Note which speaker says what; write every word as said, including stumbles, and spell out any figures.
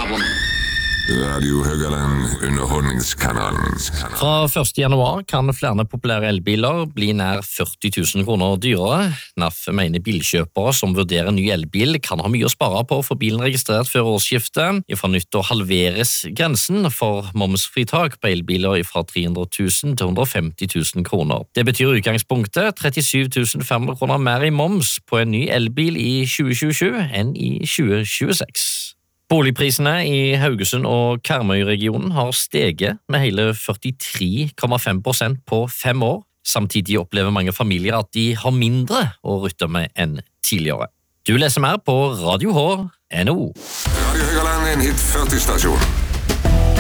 Speaker 1: problem.
Speaker 2: Radio Høgaland, underholdningskanalen.
Speaker 3: Fra første januar kan flere populære elbiler bli nær førti tusen kroner dyrere. N A F mener bilkjøpere som vurderer ny elbil kan ha mye å spare på å få bilen registrert før årsskiftet. Fra nyttår halveres grensen for momsfritak på elbiler fra tre hundre tusen til hundre og femti tusen kroner. Det betyr i utgangspunktet trettisju tusen fem hundre kroner mer i moms på en ny elbil i tjue tjuesju enn i tjue tjueseks. Boligprisene i Haugesund og Karmøy-regionen har steget med hele førtitre komma fem prosent på fem år. Samtidig opplever mange familier at de har mindre å rutte med enn tidligere. Du leser mer på radio h punktum n o.
Speaker 2: Radio Høgaland, en hit førti-stasjon.